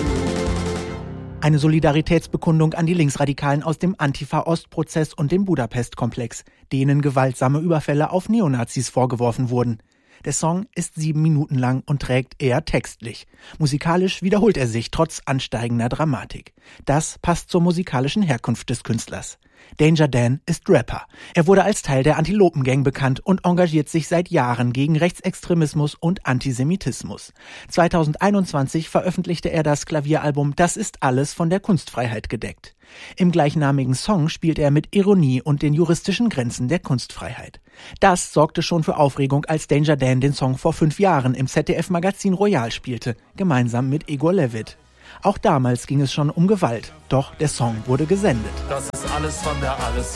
Eine Solidaritätsbekundung an die Linksradikalen aus dem Antifa-Ost-Prozess und dem Budapest-Komplex, denen gewaltsame Überfälle auf Neonazis vorgeworfen wurden. Der Song ist 7 Minuten lang und trägt eher textlich. Musikalisch wiederholt er sich trotz ansteigender Dramatik. Das passt zur musikalischen Herkunft des Künstlers. Danger Dan ist Rapper. Er wurde als Teil der Antilopen-Gang bekannt und engagiert sich seit Jahren gegen Rechtsextremismus und Antisemitismus. 2021 veröffentlichte er das Klavieralbum Das ist alles von der Kunstfreiheit gedeckt. Im gleichnamigen Song spielt er mit Ironie und den juristischen Grenzen der Kunstfreiheit. Das sorgte schon für Aufregung, als Danger Dan den Song vor 5 Jahren im ZDF-Magazin Royal spielte, gemeinsam mit Igor Levit. Auch damals ging es schon um Gewalt, doch der Song wurde gesendet. Das ist alles von der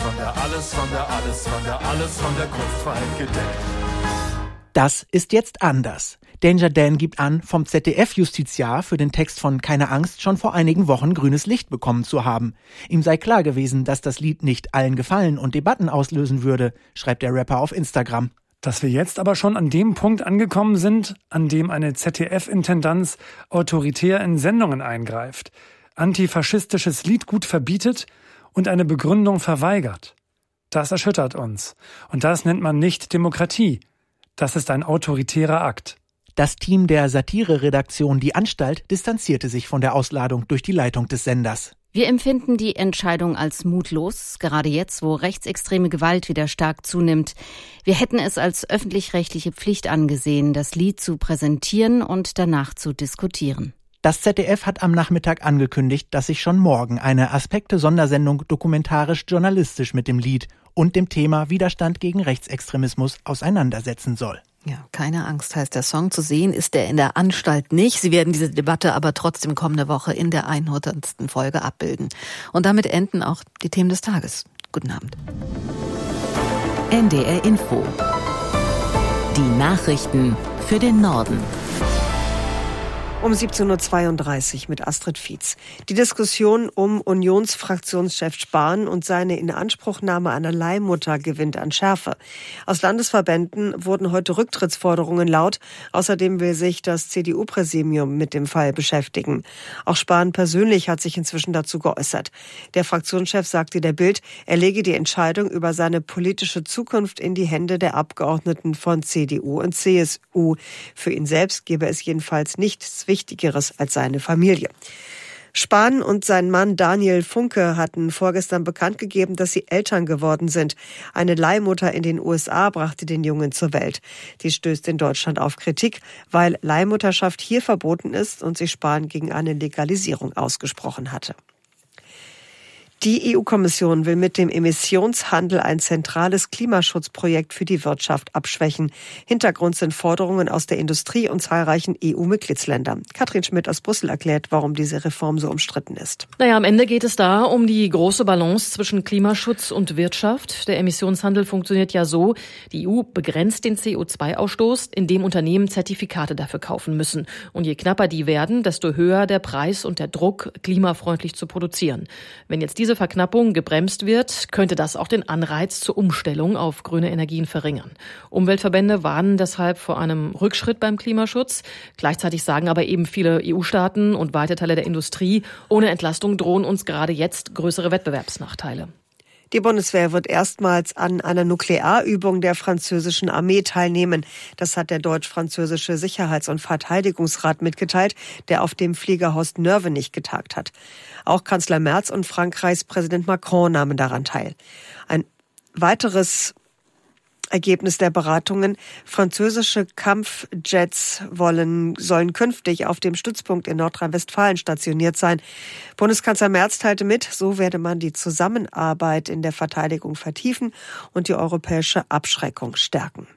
Kunstfreiheit gedeckt. Das ist jetzt anders. Danger Dan gibt an, vom ZDF-Justiziar für den Text von Keine Angst schon vor einigen Wochen grünes Licht bekommen zu haben. Ihm sei klar gewesen, dass das Lied nicht allen gefallen und Debatten auslösen würde, schreibt der Rapper auf Instagram. Dass wir jetzt aber schon an dem Punkt angekommen sind, an dem eine ZDF-Intendanz autoritär in Sendungen eingreift, antifaschistisches Liedgut verbietet und eine Begründung verweigert. Das erschüttert uns. Und das nennt man nicht Demokratie. Das ist ein autoritärer Akt. Das Team der Satire-Redaktion Die Anstalt distanzierte sich von der Ausladung durch die Leitung des Senders. Wir empfinden die Entscheidung als mutlos, gerade jetzt, wo rechtsextreme Gewalt wieder stark zunimmt. Wir hätten es als öffentlich-rechtliche Pflicht angesehen, das Lied zu präsentieren und danach zu diskutieren. Das ZDF hat am Nachmittag angekündigt, dass sich schon morgen eine Aspekte-Sondersendung dokumentarisch-journalistisch mit dem Lied und dem Thema Widerstand gegen Rechtsextremismus auseinandersetzen soll. Ja, keine Angst heißt der Song. Zu sehen ist er in der Anstalt nicht. Sie werden diese Debatte aber trotzdem kommende Woche in der 100. Folge abbilden. Und damit enden auch die Themen des Tages. Guten Abend. NDR Info. Die Nachrichten für den Norden. Um 17.32 Uhr mit Astrid Fietz. Die Diskussion um Unionsfraktionschef Spahn und seine Inanspruchnahme einer Leihmutter gewinnt an Schärfe. Aus Landesverbänden wurden heute Rücktrittsforderungen laut. Außerdem will sich das CDU-Präsidium mit dem Fall beschäftigen. Auch Spahn persönlich hat sich inzwischen dazu geäußert. Der Fraktionschef sagte der Bild, er lege die Entscheidung über seine politische Zukunft in die Hände der Abgeordneten von CDU und CSU. Für ihn selbst gebe es jedenfalls nichts Wichtigeres als seine Familie. Spahn und sein Mann Daniel Funke hatten vorgestern bekannt gegeben, dass sie Eltern geworden sind. Eine Leihmutter in den USA brachte den Jungen zur Welt. Die stößt in Deutschland auf Kritik, weil Leihmutterschaft hier verboten ist und sich Spahn gegen eine Legalisierung ausgesprochen hatte. Die EU-Kommission will mit dem Emissionshandel ein zentrales Klimaschutzprojekt für die Wirtschaft abschwächen. Hintergrund sind Forderungen aus der Industrie und zahlreichen EU-Mitgliedsländern. Katrin Schmidt aus Brüssel erklärt, warum diese Reform so umstritten ist. Am Ende geht es da um die große Balance zwischen Klimaschutz und Wirtschaft. Der Emissionshandel funktioniert ja so: Die EU begrenzt den CO2-Ausstoß, indem Unternehmen Zertifikate dafür kaufen müssen. Und je knapper die werden, desto höher der Preis und der Druck, klimafreundlich zu produzieren. Wenn jetzt diese Verknappung gebremst wird, könnte das auch den Anreiz zur Umstellung auf grüne Energien verringern. Umweltverbände warnen deshalb vor einem Rückschritt beim Klimaschutz. Gleichzeitig sagen aber eben viele EU-Staaten und weite Teile der Industrie, ohne Entlastung drohen uns gerade jetzt größere Wettbewerbsnachteile. Die Bundeswehr wird erstmals an einer Nuklearübung der französischen Armee teilnehmen. Das hat der deutsch-französische Sicherheits- und Verteidigungsrat mitgeteilt, der auf dem Flieger Horst Nörvenich getagt hat. Auch Kanzler Merz und Frankreichs Präsident Macron nahmen daran teil. Ein weiteres Ergebnis der Beratungen: Französische Kampfjets sollen künftig auf dem Stützpunkt in Nordrhein-Westfalen stationiert sein. Bundeskanzler Merz teilte mit, so werde man die Zusammenarbeit in der Verteidigung vertiefen und die europäische Abschreckung stärken.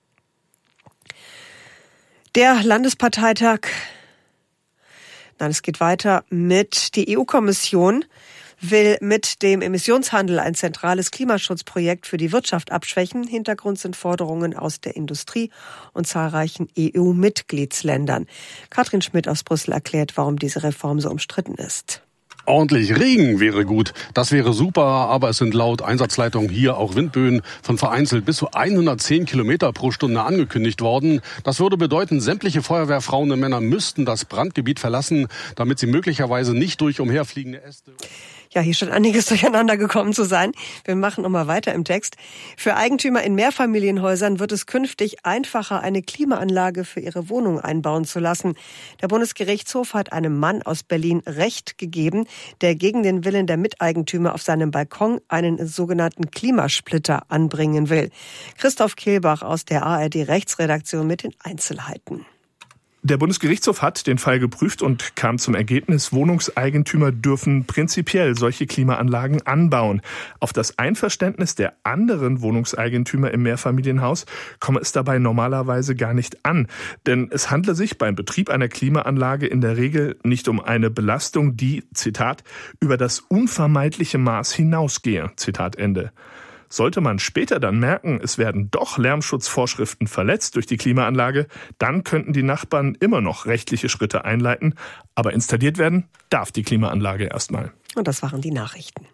Der Landesparteitag, es geht weiter mit die EU-Kommission will mit dem Emissionshandel ein zentrales Klimaschutzprojekt für die Wirtschaft abschwächen. Hintergrund sind Forderungen aus der Industrie und zahlreichen EU-Mitgliedsländern. Katrin Schmidt aus Brüssel erklärt, warum diese Reform so umstritten ist. Ordentlich Regen wäre gut. Das wäre super, aber es sind laut Einsatzleitung hier auch Windböen von vereinzelt bis zu 110 Kilometer pro Stunde angekündigt worden. Das würde bedeuten, sämtliche Feuerwehrfrauen und Männer müssten das Brandgebiet verlassen, damit sie möglicherweise nicht durch umherfliegende Äste... Ja, hier scheint einiges durcheinander gekommen zu sein. Wir machen nochmal weiter im Text. Für Eigentümer in Mehrfamilienhäusern wird es künftig einfacher, eine Klimaanlage für ihre Wohnung einbauen zu lassen. Der Bundesgerichtshof hat einem Mann aus Berlin Recht gegeben, der gegen den Willen der Miteigentümer auf seinem Balkon einen sogenannten Klimasplitter anbringen will. Christoph Kehlbach aus der ARD-Rechtsredaktion mit den Einzelheiten. Der Bundesgerichtshof hat den Fall geprüft und kam zum Ergebnis, Wohnungseigentümer dürfen prinzipiell solche Klimaanlagen anbauen. Auf das Einverständnis der anderen Wohnungseigentümer im Mehrfamilienhaus komme es dabei normalerweise gar nicht an. Denn es handle sich beim Betrieb einer Klimaanlage in der Regel nicht um eine Belastung, die, Zitat, über das unvermeidliche Maß hinausgehe, Zitat Ende. Sollte man später dann merken, es werden doch Lärmschutzvorschriften verletzt durch die Klimaanlage, dann könnten die Nachbarn immer noch rechtliche Schritte einleiten. Aber installiert werden darf die Klimaanlage erstmal. Und das waren die Nachrichten.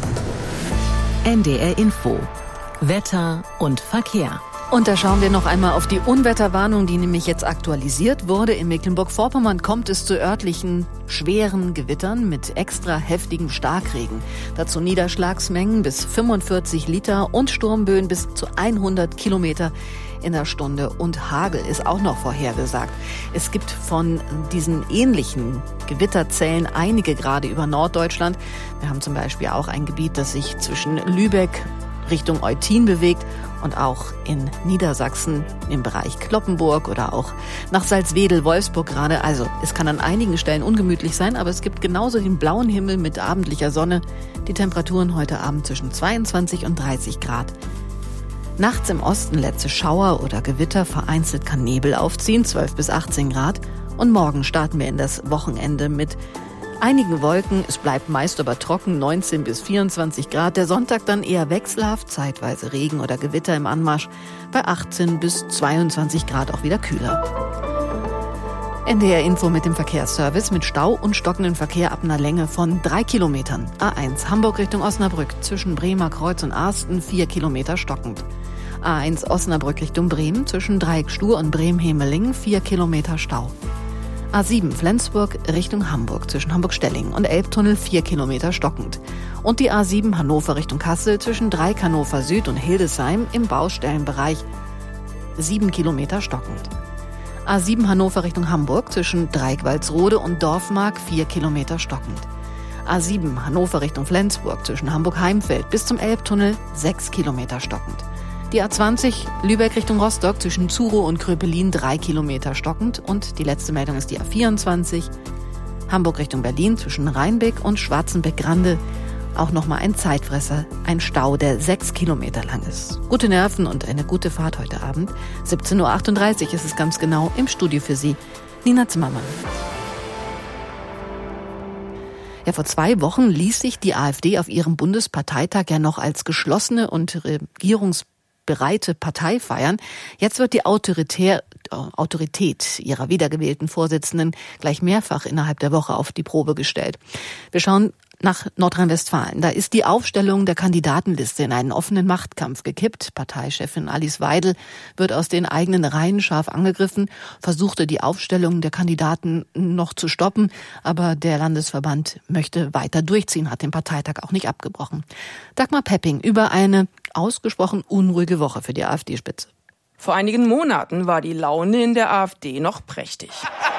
NDR Info. Wetter und Verkehr. Und da schauen wir noch einmal auf die Unwetterwarnung, die nämlich jetzt aktualisiert wurde. In Mecklenburg-Vorpommern kommt es zu örtlichen schweren Gewittern mit extra heftigem Starkregen. Dazu Niederschlagsmengen bis 45 Liter und Sturmböen bis zu 100 Kilometer in der Stunde. Und Hagel ist auch noch vorhergesagt. Es gibt von diesen ähnlichen Gewitterzellen einige gerade über Norddeutschland. Wir haben zum Beispiel auch ein Gebiet, das sich zwischen Lübeck Richtung Eutin bewegt und auch in Niedersachsen im Bereich Cloppenburg oder auch nach Salzwedel, Wolfsburg gerade. Also es kann an einigen Stellen ungemütlich sein, aber es gibt genauso den blauen Himmel mit abendlicher Sonne. Die Temperaturen heute Abend zwischen 22 und 30 Grad. Nachts im Osten letzte Schauer oder Gewitter, vereinzelt kann Nebel aufziehen, 12 bis 18 Grad. Und morgen starten wir in das Wochenende mit einigen Wolken, es bleibt meist aber trocken, 19 bis 24 Grad. Der Sonntag dann eher wechselhaft, zeitweise Regen oder Gewitter im Anmarsch, bei 18 bis 22 Grad auch wieder kühler. NDR Info mit dem Verkehrsservice mit Stau und stockenden Verkehr ab einer Länge von 3 Kilometern. A1 Hamburg Richtung Osnabrück zwischen Bremer Kreuz und Arsten 4 Kilometer stockend. A1 Osnabrück Richtung Bremen zwischen Dreieck-Stur und Bremen-Hemelingen 4 Kilometer Stau. A7 Flensburg Richtung Hamburg zwischen Hamburg-Stellingen und Elbtunnel 4 Kilometer stockend. Und die A7 Hannover Richtung Kassel zwischen Dreieck Hannover Süd und Hildesheim im Baustellenbereich 7 Kilometer stockend. A7 Hannover Richtung Hamburg zwischen Dreieck Walsrode und Dorfmark 4 Kilometer stockend. A7 Hannover Richtung Flensburg zwischen Hamburg-Heimfeld bis zum Elbtunnel 6 Kilometer stockend. Die A20 Lübeck Richtung Rostock zwischen Zuro und Kröpelin 3 Kilometer stockend. Und die letzte Meldung ist die A24 Hamburg Richtung Berlin zwischen Rheinbeck und Schwarzenbeck-Grande. Auch nochmal ein Zeitfresser, ein Stau, der 6 Kilometer lang ist. Gute Nerven und eine gute Fahrt heute Abend. 17.38 Uhr ist es ganz genau, im Studio für Sie Nina Zimmermann. Ja, vor 2 Wochen ließ sich die AfD auf ihrem Bundesparteitag ja noch als geschlossene und regierungsbereite Partei feiern. Jetzt wird die Autorität ihrer wiedergewählten Vorsitzenden gleich mehrfach innerhalb der Woche auf die Probe gestellt. Wir schauen nach Nordrhein-Westfalen. Da ist die Aufstellung der Kandidatenliste in einen offenen Machtkampf gekippt. Parteichefin Alice Weidel wird aus den eigenen Reihen scharf angegriffen, versuchte die Aufstellung der Kandidaten noch zu stoppen, aber der Landesverband möchte weiter durchziehen, hat den Parteitag auch nicht abgebrochen. Dagmar Pepping über eine ausgesprochen unruhige Woche für die AfD-Spitze. Vor einigen Monaten war die Laune in der AfD noch prächtig.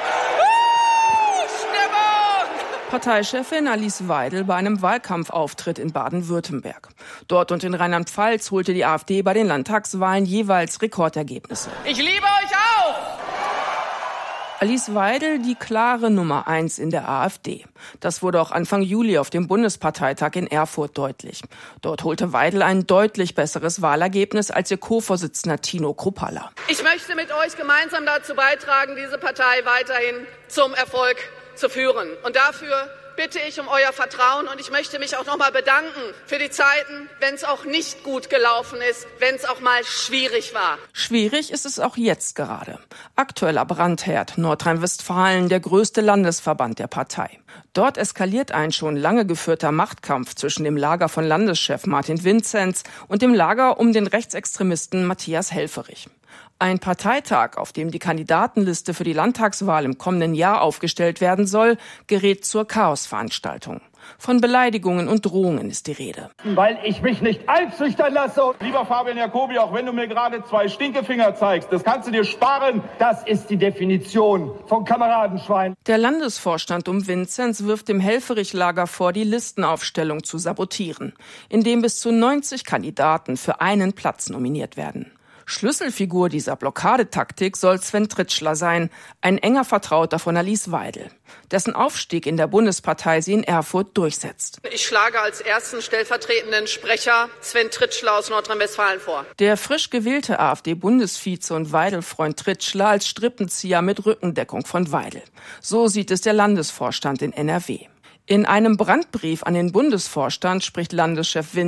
Parteichefin Alice Weidel bei einem Wahlkampfauftritt in Baden-Württemberg. Dort und in Rheinland-Pfalz holte die AfD bei den Landtagswahlen jeweils Rekordergebnisse. Ich liebe euch auch! Alice Weidel die klare Nummer 1 in der AfD. Das wurde auch Anfang Juli auf dem Bundesparteitag in Erfurt deutlich. Dort holte Weidel ein deutlich besseres Wahlergebnis als ihr Co-Vorsitzender Tino Kruppalla. Ich möchte mit euch gemeinsam dazu beitragen, diese Partei weiterhin zum Erfolg zu führen. Und dafür bitte ich um euer Vertrauen und ich möchte mich auch nochmal bedanken für die Zeiten, wenn es auch nicht gut gelaufen ist, wenn es auch mal schwierig war. Schwierig ist es auch jetzt gerade. Aktueller Brandherd Nordrhein-Westfalen, der größte Landesverband der Partei. Dort eskaliert ein schon lange geführter Machtkampf zwischen dem Lager von Landeschef Martin Vinzenz und dem Lager um den Rechtsextremisten Matthias Helfferich. Ein Parteitag, auf dem die Kandidatenliste für die Landtagswahl im kommenden Jahr aufgestellt werden soll, gerät zur Chaosveranstaltung. Von Beleidigungen und Drohungen ist die Rede. Weil ich mich nicht einschüchtern lasse. Lieber Fabian Jacobi, auch wenn du mir gerade 2 Stinkefinger zeigst, das kannst du dir sparen. Das ist die Definition von Kameradenschwein. Der Landesvorstand um Vinzenz wirft dem Helfferich-Lager vor, die Listenaufstellung zu sabotieren, indem bis zu 90 Kandidaten für einen Platz nominiert werden. Schlüsselfigur dieser Blockadetaktik soll Sven Tritschler sein, ein enger Vertrauter von Alice Weidel, dessen Aufstieg in der Bundespartei sie in Erfurt durchsetzt. Ich schlage als ersten stellvertretenden Sprecher Sven Tritschler aus Nordrhein-Westfalen vor. Der frisch gewählte AfD-Bundesvize und Weidel-Freund Tritschler als Strippenzieher mit Rückendeckung von Weidel. So sieht es der Landesvorstand in NRW. In einem Brandbrief an den Bundesvorstand spricht Landeschef